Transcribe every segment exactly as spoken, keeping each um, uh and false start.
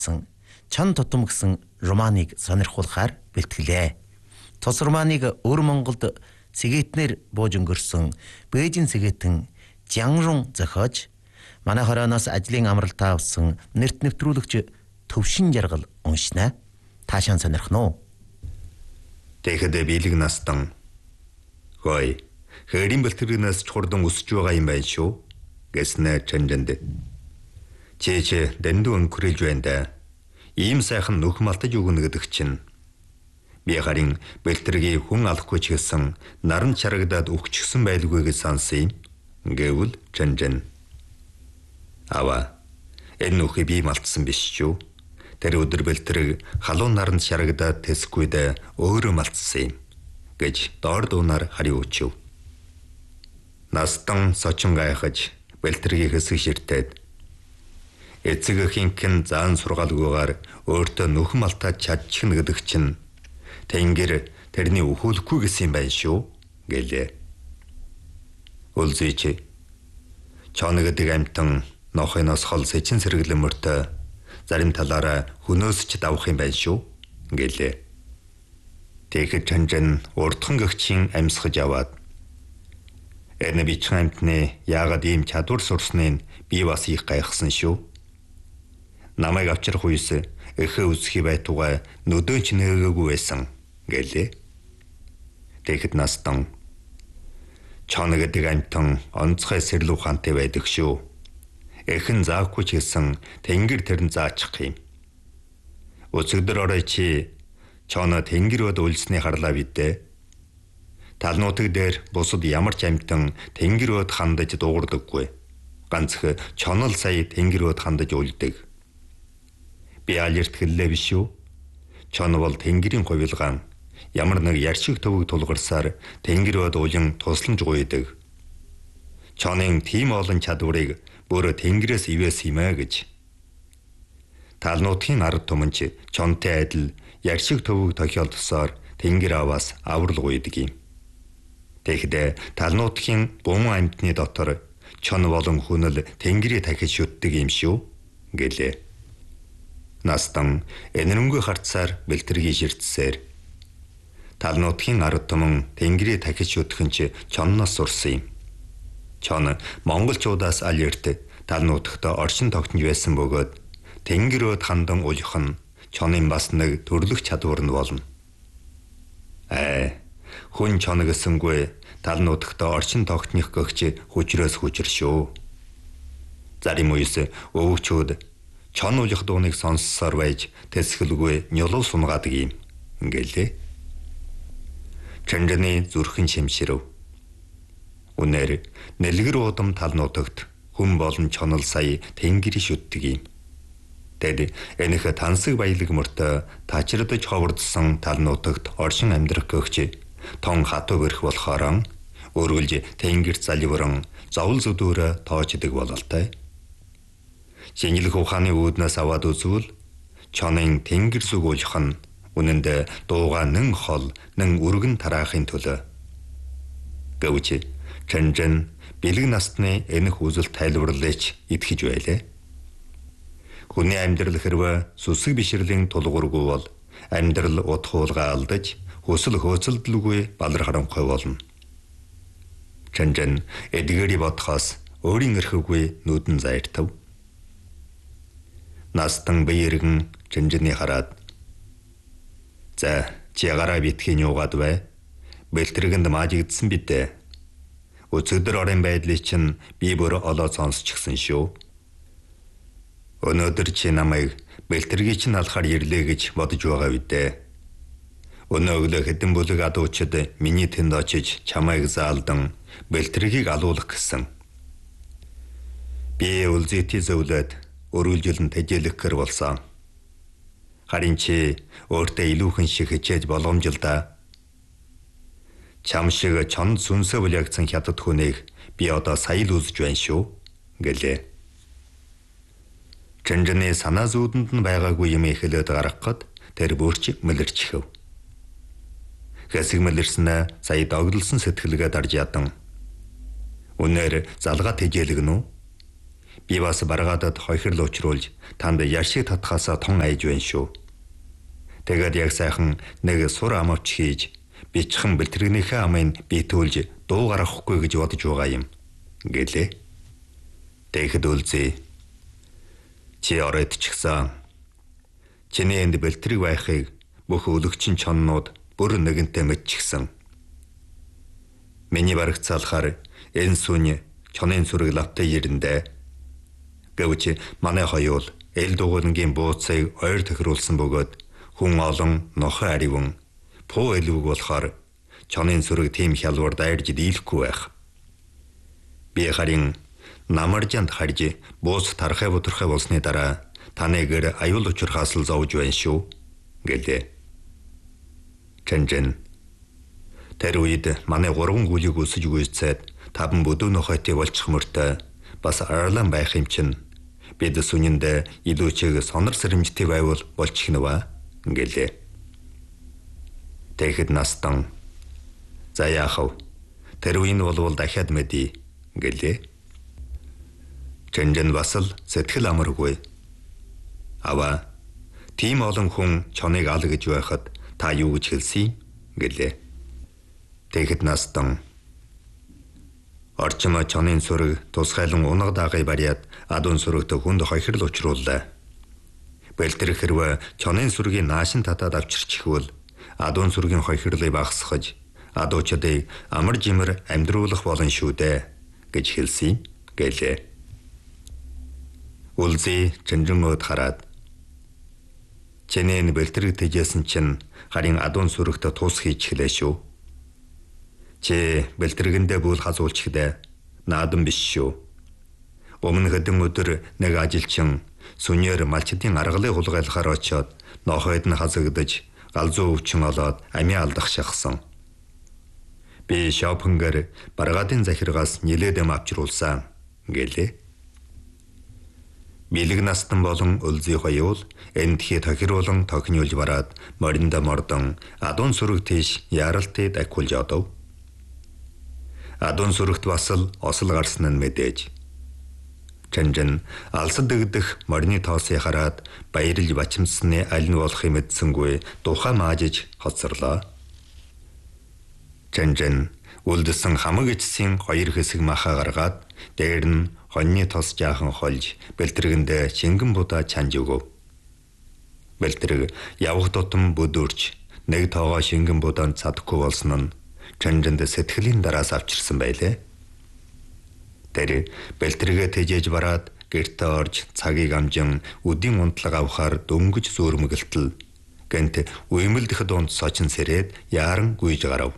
чон тутам гэсэн романыг сонирхуулахаар бэлтгэлээ. Тус романыг өр Монголд сэгээтнэр бууж өнгөрсөн Бээжин сэгээтэн Жангрун зохиож, манай хорооноос ажлын амралтаа авсан нэрт нэвтрүүлэгч Төвшин Жаргал уншнаа. Таашаан сонирхно уу? Тэгэхэд биелэг настан гой хэрийн бэлтгэрнээс чурдан өсөж байгаа юм байна шүү гэснээр Чанжанд. Чээч дэндүү өнгөрөж байна да. Ийм сайхан нүх малтаж өгнө гэдэг чинь. Би харин бэлтэргийг хүн алахгүй ч гэсэн наран чарагдаад өгчихсэн байлгүй гэж сансан гэвэл Чанжан. Ава энэ нүхийг би малтсан биш шүү. Тэр өдөр бэлтрэг халуун наранд чарагдаад тэсгүйдээ өөрөө малтсан юм гэж доор дуунаар хариуучив. Настан сочин гайхаж бэлтрэгийг хэсэг ширтээд эцэг хинхэн заан сургаалгүйгээр өөртөө нүх малтаад чадчихна гэдэг чинь Тэнгэр тэрний өхөөлөхгүй гэсэн юм байна шүү гэлээ. Үлзийч чон гэдэг амтан нохоноос хол сэчин сэргэлэн мөртөө зарим талаараа хөнөөс ч давах юм байна шүү гэлээ. Тэгэхэд Чанжан урдхан гэгчийн амьсгаж аваад энэ бичсэн амтны яагаад ийм чадвар сурсныг би бас их гайхсан шүү. Намайг авчрах үес эхэ үсхий байтугай нүдэн ч нээгээгүй байсан гэлээ. Тэгэхэд Настан чон гэдэг амтан онцгой сэрлүү ухаантай байдаг шүү. Эхэн заахгүй ч гэсэн Тэнгэр тэрн заачих юм. Өцөгдөр орой чи чоно Тэнгэр өд үлсний харлаа бидээ. Талнуутаг дээр бусад ямар ч амтан Тэнгэр өд хандаж дуугардаггүй. Ганцх чонол сая Тэнгэр өд хандаж үлдэг. Би алерт хэллээ биш үү? Чон бол Тэнгэрийн хувилгаан. Ямар нэг яршиг төвөг тулгарсаар Тэнгэр өд улин тусламж гуйдаг. Чонын тийм олон чадварыг бүр Тэнгэрээс ивээс юмаа гэж. Талнуутын ард түмэнч чонтой адил яршиг төвөг тохиолдсоор Тэнгэр аваас аврал гуйдаг юм. Тэгэхдээ талнуутын бун амьтны дотор чон болон хүнэл Тэнгэрийг дахиж шүтдэг юм шүү гэлээ. Настан энэрэнгүй харцаар бэлтэргийг ширтсээр талнуутын ард түмэн Тэнгэрийг дахиж шүтгэн чи чонноос сурсан юм. Чон монголчуудаас алерт талнуутагта оршин тогтнож байсан бөгөөд Тэнгэр өд хандан улих нь чонын бас нэг төрлөх чадвар нь болно. Э хүн чон гэсэнгүй талнуутагта оршин тогтных гэгч хүчрээс хүчр шүү. Зарим үес өвчүүд чон улих дууныг сонссоор байж тэсгэлгүй нёлов сунгадаг юм гэлээ. Чанжаны зүрхэн шимширв. Үнээр нэлгэр удам талнуутагт хүн болон чонол сая Тэнгэрийг шүтдэг юм. Тэд энэх тансаг баялаг мөртөө тачирдаж ховордсон талнуутагт оршин амьдрах гэгч тон хатуу гэрх болохоор өргөлж Тэнгэр заливран зовл зүдүүрэ тоочдөг бололтой. Шинжлэх ухааны үүднээс аваад үзвэл чонын Тэнгэр зүг улих нь үнэндээ дууга нэн хол нэн өргөн тараахын төлөө. Гэвч Чанжан бэлэг насны энэх үзэл тайлбарлаж итгэж байлаа. Хүний амьдрал хэрвээ сүсэг бишрэлийн тулгуургүй бол амьдрал утхуулга алдаж хүсэл хөөцөлдөлгүй балар харанхуй болно. Чанжан эдгээрий бодхоос өөрийн эрхгүй нүдэн зайртав. Настан биергэн Чанжаны хараад за чи гараа битгий нуугаад бай. Бэлтрэгэнд маажигдсан бидээ. Өцөгдөр орон байдлыг чинь би бүр олоо сонсчихсан шүү. Өнөөдөр чи намайг бэлтэргийг чинь алхаар ирлээ гэж бодож байгаа бидээ. Өнөө өглөө хэдэн бүлэг адуучид миний тэнд очиж чамайг заалдан бэлтэргийг алуулах гэсэн. Би үлзийти зөвлөд өрүүлжүүлэн тэжээлэхэр болсон. Харин чи өөртөө илүүхэн шиг хичээж боломжилдаа. Чам шиг чонд сүнсээ бүлягдсан хятад хүнийг би одоо сая л үзэж байна шүү гэлээ. Чанжаны санаа зүүдэнд нь байгаагүй юм эхлээд гаргахад тэр бүрч мэлэрчихв. Хэсэг мэлэрснэ сая догдолсон сэтгэлгээ дарж ядан. Үнээр залгаа тэжээлгэн үү? Би бас баргаадад хойхирл учруулж танд яшиг татхаасаа тун айж байна шүү. Тэгээд яг сайхан нэг сур амавч хийж бичхэн бэлтгэрнийхээ амын битүүлж дуу гаргахгүй гэж бодож байгаа юм гэлээ. Тэгэхэд үлзий чи оройд ч гэсэн чиний энд бэлтрэг байхыг бүх өлөгчин чоннууд бүр нэгэнтээ мэдчихсэн. Миний барагцаалахаар энэ сүн чонын сүрэг лавтай ирэндээ гэвч манай хоёул эл дугуйнгийн бууцыг ойр тохируулсан бөгөөд хүн олон нохой ариван пуу элвэг болохоор чонын сүрэг тийм хялбар дайрж дийлэхгүй байх. Би харин намаржанд харж бууц тархай бутархай болсны дараа таны гэр аюул учрахаас л зовж байна шүү гэлээ. Чэнжэн тэр үед манай гурван гүлийг өсөж гүйцээд таван бүдүүн нохойтой болчих мөртөө бас арлан байх юм чин бид сүнэндээ илүү чиг сонор сэрэмжтэй байвал болчих нэвэ гэлээ. Тэгэхэд настан за яахав тэр үеийн болвол дахиад мэдий гэлээ. Чэнжэн бас л сэтгэл амаргүй. Ава тийм олон хүн чоныг ал гэж байхад та юу гэж хэлсэн гэлээ. Тэгэхэд настан орчим чонын сүрэг тусгайлан унаг дагыг бариад адуун сүрэгт хүнд хойхирл учрууллаа. Бэлтэр хэрвээ чонын сүргийн наашин татаад авчирчихвэл адуун сүргийн хойхирлыг багасгаж адуучдыг амар жимэр амьдруулах болно шүү дээ гэж хэлсэн гэлээ. Үлзий Чэнжэнгөөд хараад чиний бэлтрэг тэжээсэн чинь харин адуун сүрэгт тус хийж хэлээ шүү. Чи бэлтрэгэндээ бүл хазуулчихдээ наадам биш шүү. Өмнө хэдэн өдөр нэг ажилчин сүнээр малчдын аргалыг хулгайлахаар очиод нохойд нь хазагдаж галзуу өвчин олоод амиа алдах шахсан. Би шопнгэр баргаадын захиргаас нилээдэм авчруулсан гэлээ. Билэг настан болон үлзий хоёул эндхий тохируулан тохинуулж бараад моринда мордон адуун сүрэг тийш яралтыг акулж одов. Адуун сүрэгт бас л осол гарсан нь мэдээж. Чэнжэн алсад дэгдэх морины тоосыг хараад баярлж бачимсны аль нь болохыг мэдсэнгүй тухай маажиж хоцорлоо. Чэнжэн үлдсэн хамаг эцсийн хоёр хэсэг маха гаргаад дээр нь хоньны тос жаахан холж бэлтрэгэндээ шингэн будаа чанж өгөв. Бэлтрэг явх тутам бүдүрч нэг тоогоо шингэн будаанд цадахгүй болсон нь Чэнжэнд сэтгэлийн дараас авчирсан байлээ. Тэр бэлтрэгээ тэжээж бараад гэртээ орж цагийг амжин үдийн унтлаг авахаар дөнгөж зөөрмөгөлтөл гэнт уймэлдэх дунд сочин сэрээд яран гүйж гарав.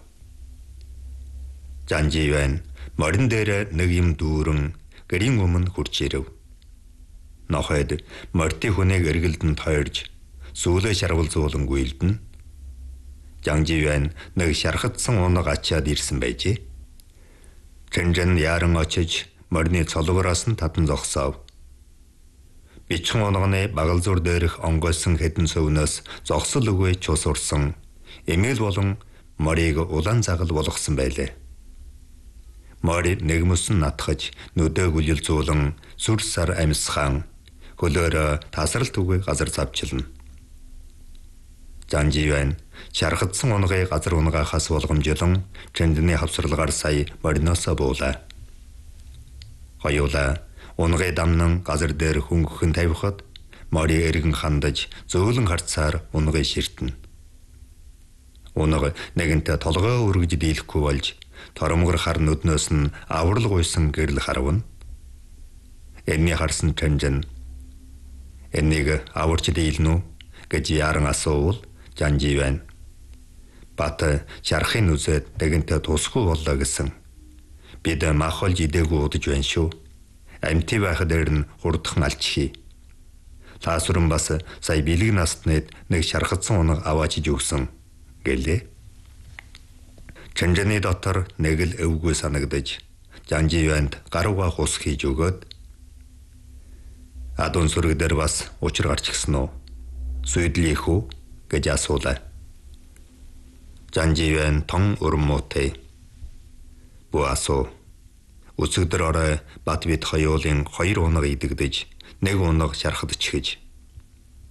Жанжи байна. Морин дээр нэг юм дүүрэн гэрийн өмнө хурж ирэв. Нохойд морти хүнийг эргэлдэн тойрж сүүлээ шарвал зуулан гүйлдэн. Жанжи байна. Нэг шархатсан унаг ачаад ирсэн байжээ. Чэнжэн яран очиж морины цолгороос нь татан зогсов. Бичхэн унагны багалзуур дээрх онгойсон хэдэн сувнаас зогсол үгүй чус урсан. Эмээл болон морийг улаан загал болгосон байлээ. Мори нэгмөсөн натхаж нүдээ гүлэлзүүлэн сүр сар амьсхан хөлөөр тасралт үгүй газар завчилна. Жанжи байна. Шархатсан унагыг газар унгахаас болгомжлон Чэнжэний хавсарлагаар сая мориноосоо буулаа. Хоёулаа унгыг дамнан газар дээр хөнгөхөн тавихад мори эргэн хандаж зөөлөн харцаар унгыг ширтэнэ. Унаг нэгэнтээ толгой өргөж дийлэхгүй болж торомгор хар нүднөөс нь аврал гуйсан гэрэл харвна. Энэний харсан Чэнжэн энийг аварч дийлнэ гэж яран асуувал Жанжи байна. Бат чархын үзээд тэгэнтээ тусгүй боллоо гэсэн. Бид махолж идээгүй удаж байна шүү. Амьтий байх дээр нь хурдхан алчихъя. Таасран бас сая бэлэг настнэд нэг шархатсан унаг аваачиж өгсөн гэлээ. Чэнжэний дотор нэг л өвгүй санагдаж Жанжи банд гарууга хус хийж өгөөд адуун сүрэг дээр бас учир гарч гисэн үү? Сүйдлих үү гэж асуулаа. Жанжи банд тон урмуутай. Буасо Өсөгдөр орой бат бит хоёулын хоёр унаг идэгдэж, нэг унаг шархад ичгэж,